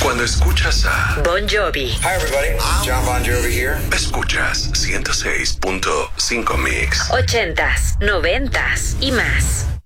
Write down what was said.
Cuando escuchas a Bon Jovi. Hi everybody, John Bon Jovi here. Escuchas 106.5 Mix. 80s, 90s y más.